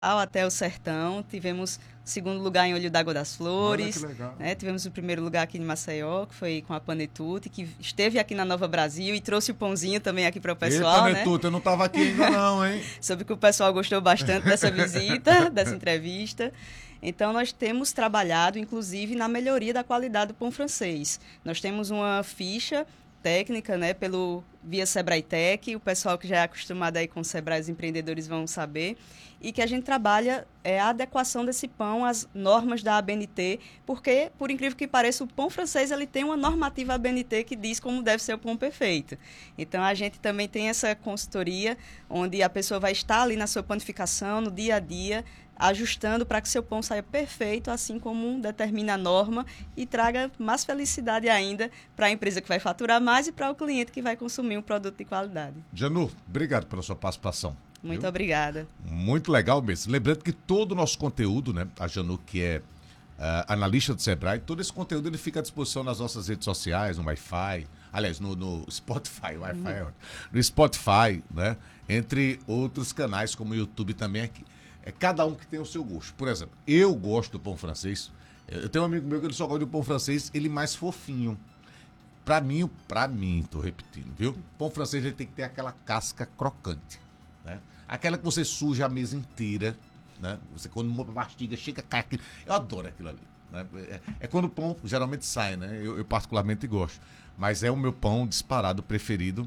até o Sertão, tivemos segundo lugar em Olho d'Água das Flores, Olha que legal. né? Tivemos o primeiro lugar aqui em Maceió, que foi com a Panetute, que esteve aqui na Nova Brasil e trouxe o pãozinho também aqui para o pessoal, Eita, né? Panetute, eu não estava aqui ainda não, hein? Soube que o pessoal gostou bastante dessa visita, dessa entrevista. Então, nós temos trabalhado, inclusive, na melhoria da qualidade do pão francês. Nós temos uma ficha técnica, né, via Sebrae Tech, o pessoal que já é acostumado aí com o Sebrae, os empreendedores vão saber, e que a gente trabalha a adequação desse pão às normas da ABNT, porque, por incrível que pareça, o pão francês ele tem uma normativa ABNT que diz como deve ser o pão perfeito. Então, a gente também tem essa consultoria, onde a pessoa vai estar ali na sua panificação, no dia a dia, ajustando para que seu pão saia perfeito, assim como determina a norma, e traga mais felicidade ainda para a empresa que vai faturar mais e para o cliente que vai consumir um produto de qualidade. Janu, obrigado pela sua participação. Muito obrigada. Muito legal mesmo. Lembrando que todo o nosso conteúdo, né, a Janu, que é analista do Sebrae, todo esse conteúdo ele fica à disposição nas nossas redes sociais, no Wi-Fi, aliás, no Spotify, no Spotify, né, entre outros canais como o YouTube também aqui. É cada um que tem o seu gosto. Por exemplo, eu gosto do pão francês. Eu tenho um amigo meu que ele só gosta do pão francês, ele mais fofinho. Pra mim, tô repetindo, viu? Pão francês ele tem que ter aquela casca crocante, né? Aquela que você suja a mesa inteira, né? Você quando mastiga, chega, cai aquilo. Eu adoro aquilo ali, né? É quando o pão geralmente sai, né? Eu particularmente gosto. Mas é o meu pão disparado preferido.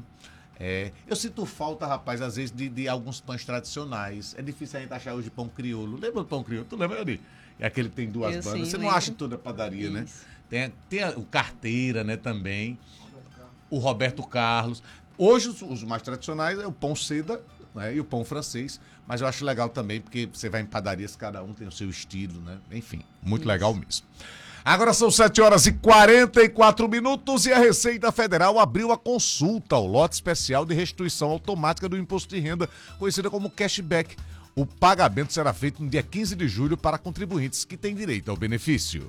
Eu sinto falta, rapaz, às vezes, de alguns pães tradicionais. É difícil a gente achar hoje pão crioulo. Lembra do pão crioulo? Tu lembra, Ari? É aquele que tem duas bandas. Sim, você não acha em toda a padaria, né? Tem o Carteira, né, também. O Roberto Carlos. Hoje, os mais tradicionais é o pão seda, né, e o pão francês. Mas eu acho legal também, porque você vai em padarias, cada um tem o seu estilo, né? Enfim, muito legal mesmo. Agora são 7h44 e a Receita Federal abriu a consulta ao lote especial de restituição automática do imposto de renda, conhecida como cashback. O pagamento será feito no dia 15 de julho para contribuintes que têm direito ao benefício.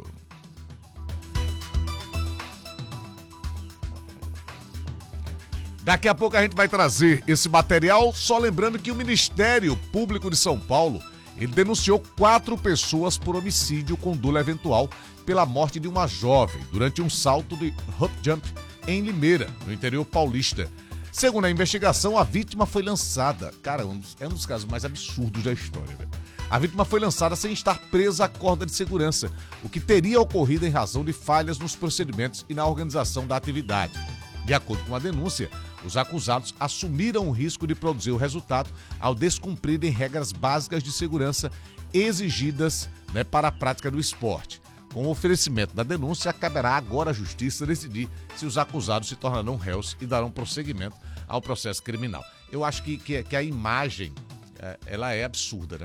Daqui a pouco a gente vai trazer esse material, só lembrando que o Ministério Público de São Paulo, ele denunciou 4 pessoas por homicídio com dolo eventual pela morte de uma jovem durante um salto de hop jump em Limeira, no interior paulista. Segundo a investigação, a vítima foi lançada. Cara, é um dos casos mais absurdos da história, velho. A vítima foi lançada sem estar presa à corda de segurança, o que teria ocorrido em razão de falhas nos procedimentos e na organização da atividade. De acordo com a denúncia, os acusados assumiram o risco de produzir o resultado ao descumprirem regras básicas de segurança exigidas, né, para a prática do esporte. Com o oferecimento da denúncia, caberá agora à Justiça decidir se os acusados se tornarão réus e darão prosseguimento ao processo criminal. Eu acho que a imagem, ela é absurda, né?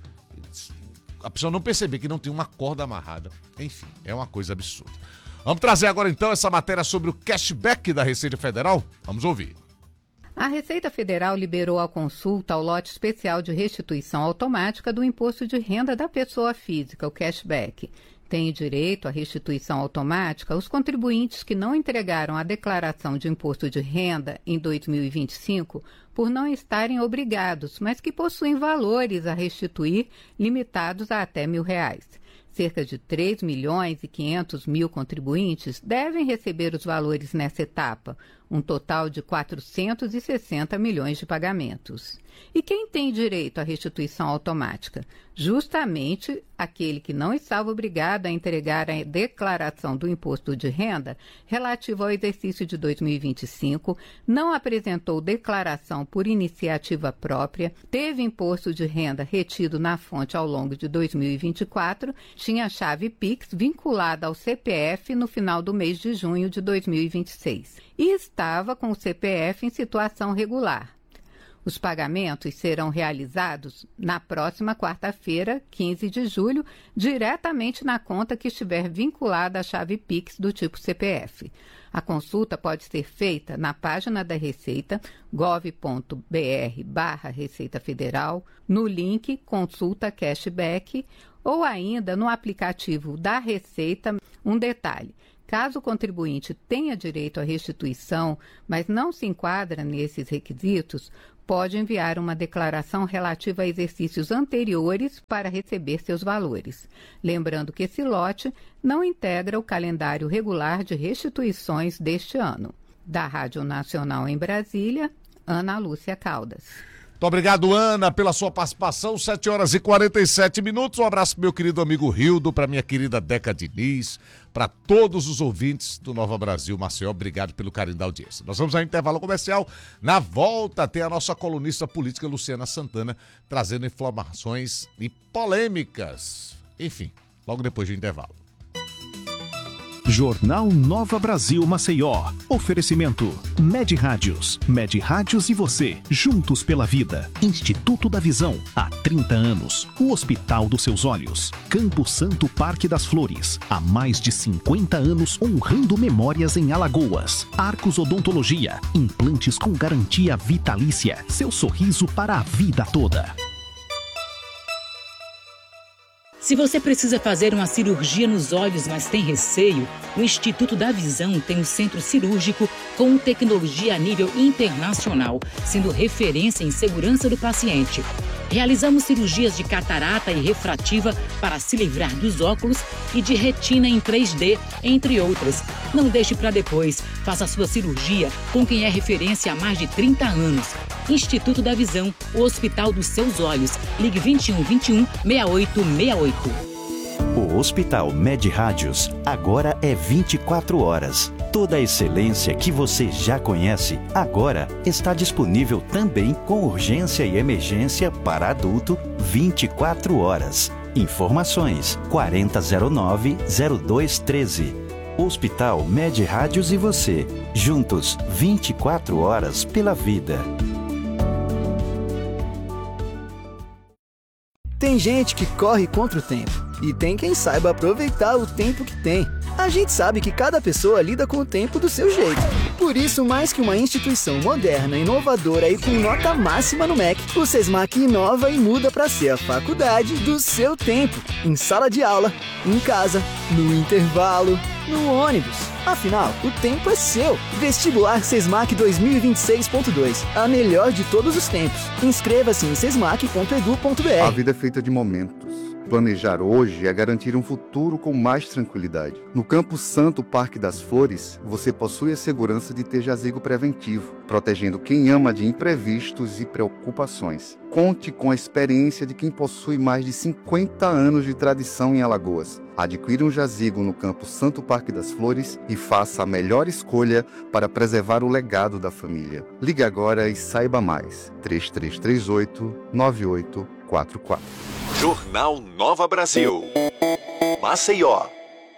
A pessoa não perceber que não tem uma corda amarrada. Enfim, é uma coisa absurda. Vamos trazer agora então essa matéria sobre o cashback da Receita Federal? Vamos ouvir. A Receita Federal liberou a consulta ao lote especial de restituição automática do imposto de renda da pessoa física, o cashback. Têm direito à restituição automática os contribuintes que não entregaram a declaração de imposto de renda em 2025 por não estarem obrigados, mas que possuem valores a restituir limitados a até R$1.000. Cerca de 3.500.000 contribuintes devem receber os valores nessa etapa, um total de 460 milhões de pagamentos. E quem tem direito à restituição automática? Justamente aquele que não estava obrigado a entregar a declaração do imposto de renda relativo ao exercício de 2025, não apresentou declaração por iniciativa própria, teve imposto de renda retido na fonte ao longo de 2024, tinha chave Pix vinculada ao CPF no final do mês de junho de 2026 e estava com o CPF em situação regular. Os pagamentos serão realizados na próxima quarta-feira, 15 de julho, diretamente na conta que estiver vinculada à chave Pix do tipo CPF. A consulta pode ser feita na página da Receita, gov.br/Receita Federal, no link Consulta Cashback ou ainda no aplicativo da Receita. Um detalhe: caso o contribuinte tenha direito à restituição, mas não se enquadra nesses requisitos, pode enviar uma declaração relativa a exercícios anteriores para receber seus valores. Lembrando que esse lote não integra o calendário regular de restituições deste ano. Da Rádio Nacional em Brasília, Ana Lúcia Caldas. Muito obrigado, Ana, pela sua participação. 7h47. Um abraço pro meu querido amigo Rildo, para minha querida Deca Diniz, para todos os ouvintes do Nova Brasil Maceió. Obrigado pelo carinho da audiência. Nós vamos ao intervalo comercial. Na volta tem a nossa colunista política Luciana Santana trazendo informações e polêmicas. Enfim, logo depois do intervalo. Jornal Nova Brasil Maceió. Oferecimento Med Rádios. Med Rádios e você, juntos pela vida. Instituto da Visão, há 30 anos. O Hospital dos Seus Olhos. Campo Santo Parque das Flores, há mais de 50 anos honrando memórias em Alagoas. Arcos Odontologia, implantes com garantia vitalícia. Seu sorriso para a vida toda. Se você precisa fazer uma cirurgia nos olhos, mas tem receio, o Instituto da Visão tem um centro cirúrgico com tecnologia a nível internacional, sendo referência em segurança do paciente. Realizamos cirurgias de catarata e refrativa para se livrar dos óculos e de retina em 3D, entre outras. Não deixe para depois. Faça a sua cirurgia com quem é referência há mais de 30 anos. Instituto da Visão, o Hospital dos Seus Olhos. Ligue 21 6868. O Hospital Med Rádios agora é 24 horas. Toda a excelência que você já conhece, agora está disponível também com urgência e emergência para adulto 24 horas. Informações 4009-0213. Hospital Med Rádios e você, juntos 24 horas pela vida. Tem gente que corre contra o tempo e tem quem saiba aproveitar o tempo que tem. A gente sabe que cada pessoa lida com o tempo do seu jeito. Por isso, mais que uma instituição moderna, inovadora e com nota máxima no MEC, o SESMAC inova e muda para ser a faculdade do seu tempo. Em sala de aula, em casa, no intervalo, no ônibus. Afinal, o tempo é seu. Vestibular SESMAC 2026.2. A melhor de todos os tempos. Inscreva-se em sesmac.edu.br. A vida é feita de momentos. Planejar hoje é garantir um futuro com mais tranquilidade. No Campo Santo Parque das Flores, você possui a segurança de ter jazigo preventivo, protegendo quem ama de imprevistos e preocupações. Conte com a experiência de quem possui mais de 50 anos de tradição em Alagoas. Adquira um jazigo no Campo Santo Parque das Flores e faça a melhor escolha para preservar o legado da família. Ligue agora e saiba mais. 3338-9844. Jornal Nova Brasil. Maceió.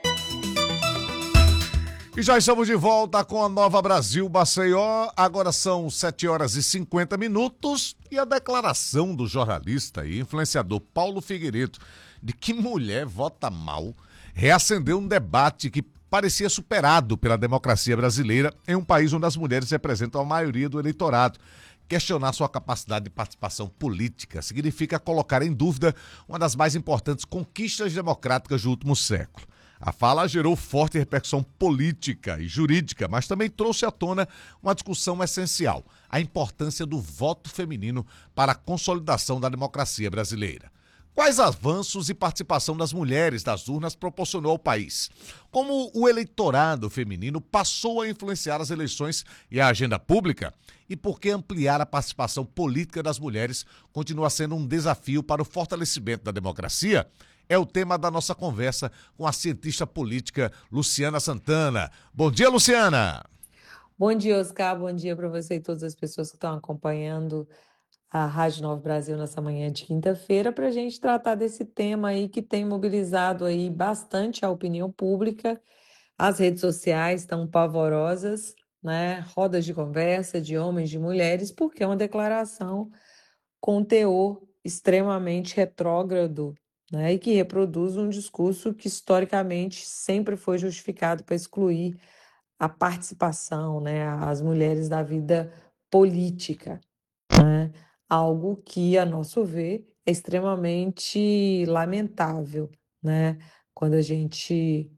E já estamos de volta com a Nova Brasil Maceió. Agora são 7h50 e a declaração do jornalista e influenciador Paulo Figueiredo de que mulher vota mal reacendeu um debate que parecia superado pela democracia brasileira em um país onde as mulheres representam a maioria do eleitorado. Questionar sua capacidade de participação política significa colocar em dúvida uma das mais importantes conquistas democráticas do último século. A fala gerou forte repercussão política e jurídica, mas também trouxe à tona uma discussão essencial: a importância do voto feminino para a consolidação da democracia brasileira. Quais avanços e participação das mulheres das urnas proporcionou ao país? Como o eleitorado feminino passou a influenciar as eleições e a agenda pública? E por que ampliar a participação política das mulheres continua sendo um desafio para o fortalecimento da democracia? É o tema da nossa conversa com a cientista política Luciana Santana. Bom dia, Luciana! Bom dia, Oscar. Bom dia para você e todas as pessoas que estão acompanhando a Rádio Nova Brasil nessa manhã de quinta-feira para a gente tratar desse tema aí que tem mobilizado aí bastante a opinião pública. As redes sociais estão pavorosas, né? Rodas de conversa de homens, de mulheres, porque é uma declaração com teor extremamente retrógrado, né? E que reproduz um discurso que historicamente sempre foi justificado para excluir a participação, né? As mulheres da vida política, né? Algo que, a nosso ver, é extremamente lamentável, né? Quando a gente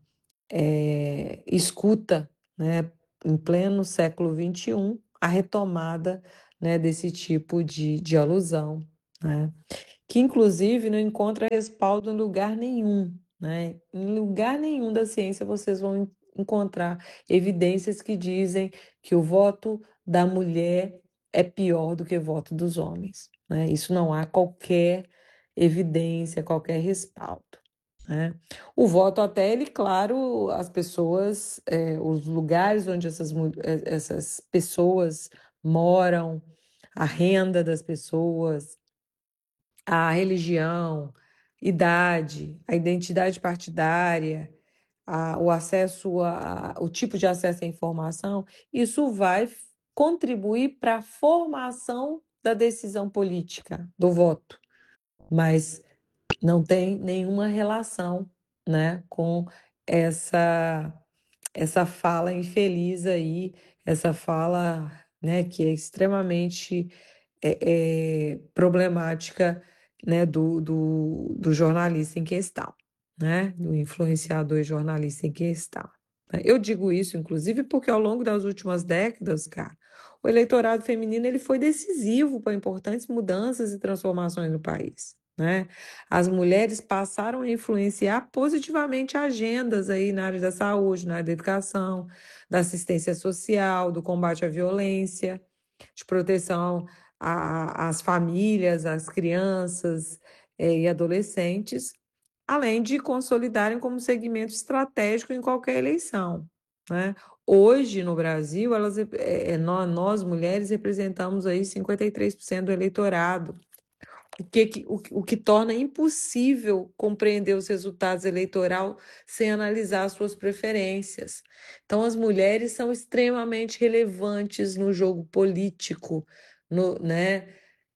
escuta, né, em pleno século XXI, a retomada né, desse tipo de alusão, né? Que inclusive não encontra respaldo em lugar nenhum, né? Em lugar nenhum da ciência vocês vão encontrar evidências que dizem que o voto da mulher é pior do que o voto dos homens, né? Isso não há qualquer evidência, qualquer respaldo, né? O voto até ele, claro, as pessoas, os lugares onde essas pessoas moram, a renda das pessoas, a religião, idade, a identidade partidária, o acesso o tipo de acesso à informação, isso vai contribuir para a formação da decisão política, do voto, mas não tem nenhuma relação, né, com essa essa fala infeliz aí, essa fala, né, que é extremamente problemática, né, do jornalista em questão, né, do influenciador e jornalista em questão. Eu digo isso, inclusive, porque ao longo das últimas décadas, cara, o eleitorado feminino ele foi decisivo para importantes mudanças e transformações no país, né? As mulheres passaram a influenciar positivamente agendas aí na área da saúde, na área da educação, da assistência social, do combate à violência, de proteção às famílias, às crianças e adolescentes, além de consolidarem como segmento estratégico em qualquer eleição, né? Hoje, no Brasil, nós, mulheres, representamos aí 53% do eleitorado, o que torna impossível compreender os resultados eleitorais sem analisar as suas preferências. Então, as mulheres são extremamente relevantes no jogo político, né?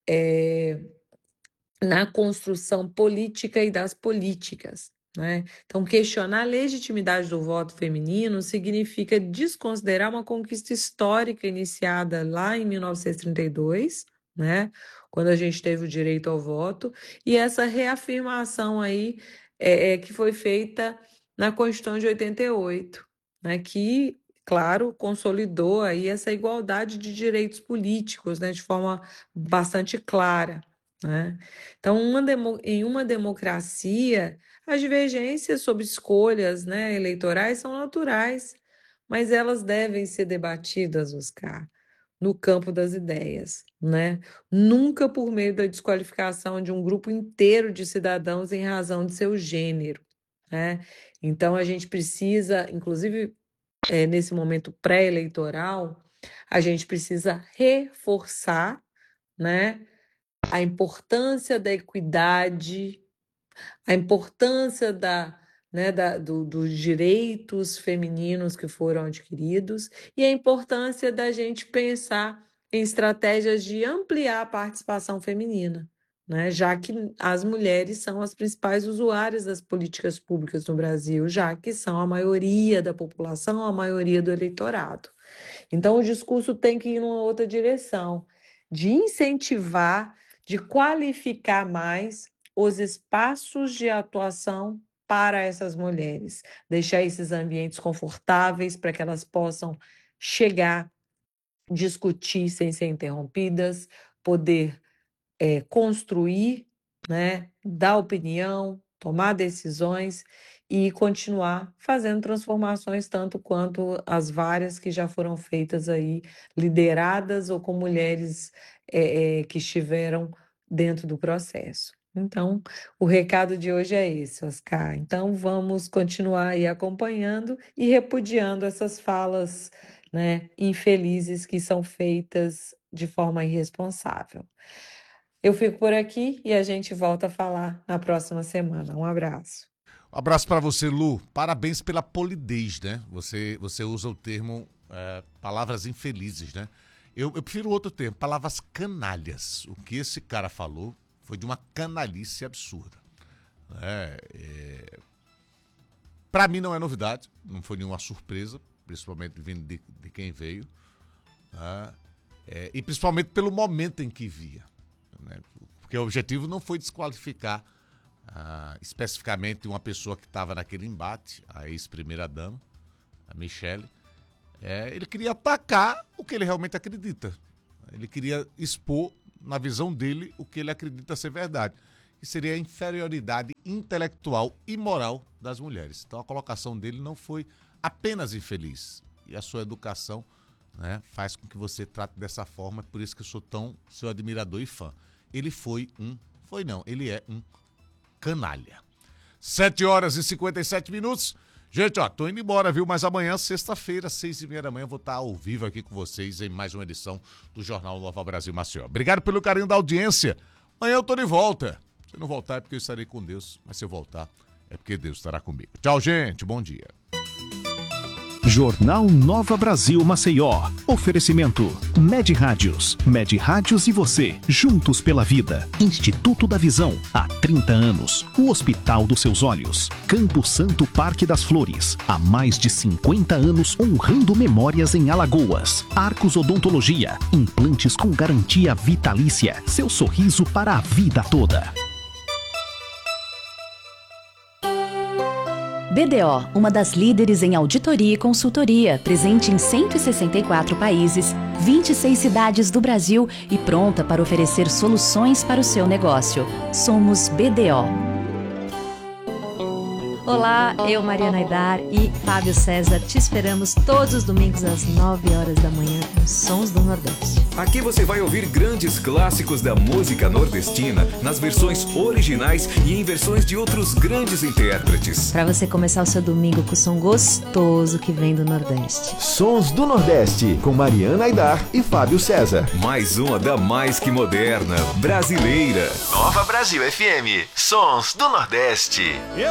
Na construção política e das políticas, né? Então, questionar a legitimidade do voto feminino significa desconsiderar uma conquista histórica iniciada lá em 1932, né? Quando a gente teve o direito ao voto, e essa reafirmação aí que foi feita na Constituição de 88, né? Que, claro, consolidou aí essa igualdade de direitos políticos, né? De forma bastante clara, né? Então, em uma democracia, as divergências sobre escolhas, né, eleitorais são naturais, mas elas devem ser debatidas, Oscar, no campo das ideias, né? Nunca por meio da desqualificação de um grupo inteiro de cidadãos em razão de seu gênero, né? Então, a gente precisa, inclusive, nesse momento pré-eleitoral, a gente precisa reforçar, né, a importância da equidade, a importância dos direitos femininos que foram adquiridos e a importância da gente pensar em estratégias de ampliar a participação feminina, né? Já que as mulheres são as principais usuárias das políticas públicas no Brasil, já que são a maioria da população, a maioria do eleitorado. Então, o discurso tem que ir numa outra direção, de incentivar, de qualificar mais os espaços de atuação para essas mulheres, deixar esses ambientes confortáveis para que elas possam chegar, discutir sem ser interrompidas, poder construir, né, dar opinião, tomar decisões e continuar fazendo transformações tanto quanto as várias que já foram feitas aí, lideradas ou com mulheres que estiveram dentro do processo. Então, o recado de hoje é esse, Oscar. Então, vamos continuar aí acompanhando e repudiando essas falas, né, infelizes que são feitas de forma irresponsável. Eu fico por aqui e a gente volta a falar na próxima semana. Um abraço. Um abraço para você, Lu. Parabéns pela polidez, né? Você usa o termo palavras infelizes, né? Eu prefiro outro termo, palavras canalhas. O que esse cara falou foi de uma canalice absurda. Para mim não é novidade, não foi nenhuma surpresa, principalmente vindo de quem veio, né? E principalmente pelo momento em que via, né? Porque o objetivo não foi desqualificar especificamente uma pessoa que estava naquele embate, a ex-primeira-dama, a Michele. Ele queria atacar o que ele realmente acredita. Ele queria expor, na visão dele, o que ele acredita ser verdade. Que seria a inferioridade intelectual e moral das mulheres. Então a colocação dele não foi apenas infeliz. E a sua educação, né, faz com que você trate dessa forma. Por isso que eu sou tão seu admirador e fã. Ele ele é um canalha. 7h57. Gente, tô indo embora, viu? Mas amanhã, sexta-feira, 6h30 da manhã, eu vou estar ao vivo aqui com vocês em mais uma edição do Jornal Nova Brasil Maceió. Obrigado pelo carinho da audiência. Amanhã eu tô de volta. Se eu não voltar é porque eu estarei com Deus, mas se eu voltar é porque Deus estará comigo. Tchau, gente. Bom dia. Jornal Nova Brasil Maceió. Oferecimento Med Rádios. Med Rádios e você, juntos pela vida. Instituto da Visão, há 30 anos. O Hospital dos Seus Olhos. Campo Santo Parque das Flores, há mais de 50 anos honrando memórias em Alagoas. Arcos Odontologia, implantes com garantia vitalícia. Seu sorriso para a vida toda. BDO, uma das líderes em auditoria e consultoria, presente em 164 países, 26 cidades do Brasil e pronta para oferecer soluções para o seu negócio. Somos BDO. Olá, eu, Mariana Aidar e Fábio César, te esperamos todos os domingos às 9h da manhã nos Sons do Nordeste. Aqui você vai ouvir grandes clássicos da música nordestina nas versões originais e em versões de outros grandes intérpretes. Para você começar o seu domingo com o som gostoso que vem do Nordeste. Sons do Nordeste, com Mariana Aidar e Fábio César. Mais uma da mais que moderna, brasileira. Nova Brasil FM, Sons do Nordeste.